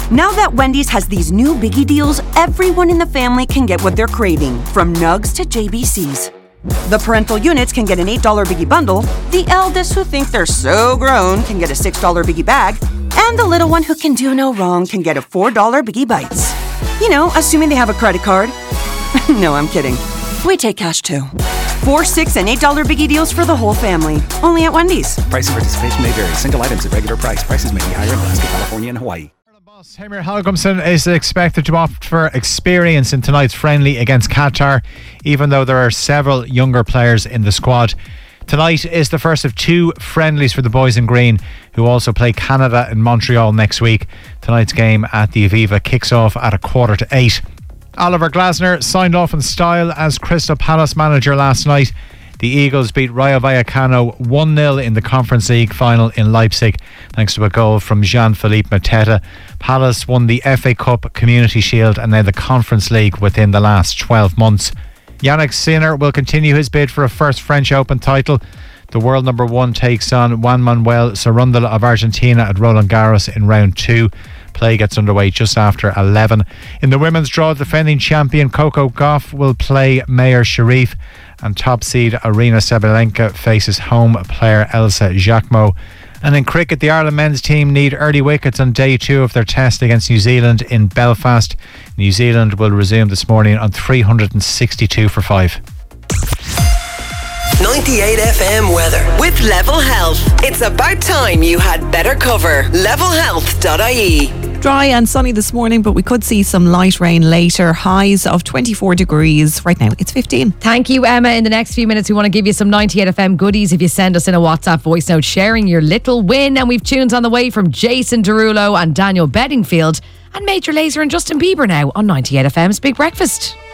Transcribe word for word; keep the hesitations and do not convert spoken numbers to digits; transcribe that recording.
Now that Wendy's has these new biggie deals, everyone in the family can get what they're craving, from nugs to J B Cs. The parental units can get an eight dollars biggie bundle, the eldest who think they're so grown can get a six dollars biggie bag, and the little one who can do no wrong can get a four dollars biggie bites. You know, assuming they have a credit card. No, I'm kidding. We take cash too. Four, six, and eight dollars biggie deals for the whole family. Only at Wendy's. Price and participation may vary. Single items at regular price. Prices may be higher in Alaska, California, and Hawaii. Heimir Hallgrímsson is expected to opt for experience in tonight's friendly against Qatar, even though there are several younger players in the squad. Tonight is the first of two friendlies for the boys in green, who also play Canada in Montreal next week. Tonight's game at the Aviva kicks off at a quarter to eight. Oliver Glasner signed off in style as Crystal Palace manager last night. The Eagles beat Rayo Vallecano one nil in the Conference League final in Leipzig, thanks to a goal from Jean-Philippe Mateta. Palace won the F A Cup, Community Shield and now the Conference League within the last twelve months. Yannick Sinner will continue his bid for a first French Open title. The world number one takes on Juan Manuel Cerundolo of Argentina at Roland Garros in round two. Play gets underway just after eleven. In the women's draw, defending champion Coco Gauff will play Mayer Sharif, and top seed Arina Sabalenka faces home player Elsa Jacquemot. And in cricket, the Ireland men's team need early wickets on day two of their test against New Zealand in Belfast. New Zealand will resume this morning on three hundred sixty-two for five. ninety-eight F M weather with Level Health. It's about time you had better cover. level health dot I E. Dry and sunny this morning, but we could see some light rain later. Highs of twenty-four degrees. Right now it's fifteen. Thank you, Emma. In the next few minutes we want to give you some ninety-eight F M goodies if you send us in a WhatsApp voice note sharing your little win. And we've tunes on the way from Jason Derulo and Daniel Bedingfield, and Major Lazer and Justin Bieber now on ninety-eight F M's Big Breakfast.